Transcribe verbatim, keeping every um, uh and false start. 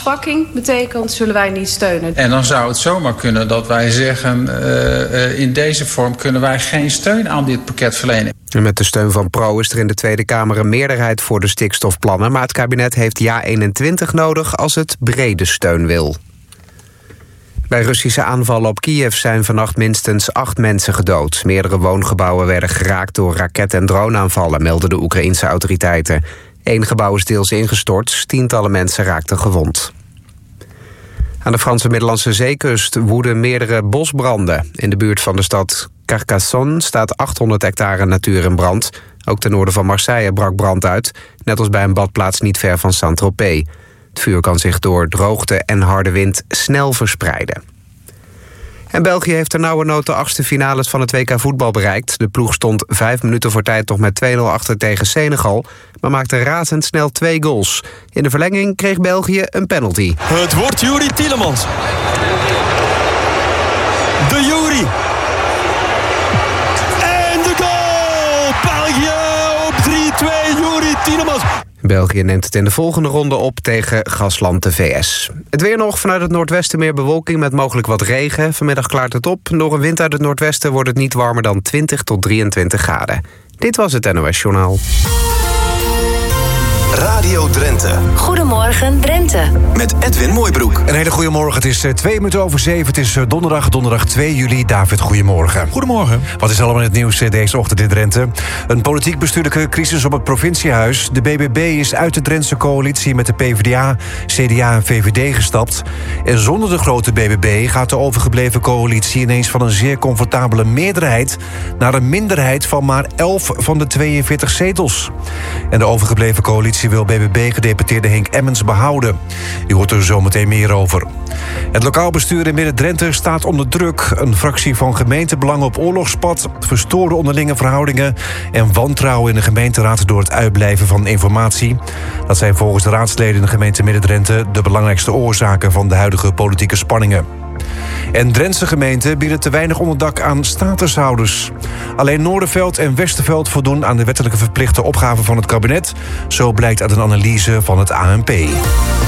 afzwakking betekent, zullen wij niet steunen. En dan zou het zomaar kunnen dat wij zeggen, uh, uh, in deze vorm kunnen wij geen steun aan dit pakket verlenen. En met de steun van Pro is er in de Tweede Kamer een meerderheid voor de stikstofplannen, maar het kabinet heeft ja eenentwintig nodig als het brede steun wil. Bij Russische aanvallen op Kiev zijn vannacht minstens acht mensen gedood. Meerdere woongebouwen werden geraakt door raket- en droneaanvallen, melden de Oekraïense autoriteiten. Eén gebouw is deels ingestort, tientallen mensen raakten gewond. Aan de Franse Middellandse Zeekust woeden meerdere bosbranden. In de buurt van de stad Carcassonne staat achthonderd hectare natuur in brand. Ook ten noorden van Marseille brak brand uit, net als bij een badplaats niet ver van Saint-Tropez. Het vuur kan zich door droogte en harde wind snel verspreiden. En België heeft ternauwernood de achtste finales van het W K voetbal bereikt. De ploeg stond vijf minuten voor tijd nog met twee nul achter tegen Senegal, maar maakte razendsnel twee goals. In de verlenging kreeg België een penalty. Het wordt Youri Tielemans. De Youri. En de goal! België op drie twee, Youri Tielemans. België neemt het in de volgende ronde op tegen gastland de V S. Het weer nog, vanuit het noordwesten meer bewolking met mogelijk wat regen. Vanmiddag klaart het op. Door een wind uit het noordwesten wordt het niet warmer dan twintig tot drieëntwintig graden. Dit was het N O S Journaal. Radio Drenthe. Goedemorgen Drenthe. Met Edwin Mooibroek. Een hele goede morgen. Het is uh, twee minuten over zeven. Het is uh, donderdag, donderdag twee juli. David, goedemorgen. Goedemorgen. Wat is allemaal in het nieuws uh, deze ochtend in Drenthe? Een politiek-bestuurlijke crisis op het provinciehuis. De B B B is uit de Drentse coalitie met de P v d A, C D A en V V D gestapt. En zonder de grote B B B gaat de overgebleven coalitie ineens van een zeer comfortabele meerderheid naar een minderheid van maar elf van de tweeënveertig zetels. En de overgebleven coalitie wil B B B-gedeputeerde Henk Emmens behouden. U hoort er zometeen meer over. Het lokaal bestuur in Midden-Drenthe staat onder druk. Een fractie van gemeentebelangen op oorlogspad, verstoorde onderlinge verhoudingen en wantrouwen in de gemeenteraad door het uitblijven van informatie. Dat zijn volgens de raadsleden in de gemeente Midden-Drenthe de belangrijkste oorzaken van de huidige politieke spanningen. En Drentse gemeenten bieden te weinig onderdak aan statushouders. Alleen Noorderveld en Westerveld voldoen aan de wettelijke verplichte opgaven van het kabinet. Zo blijkt uit een analyse van het A N P.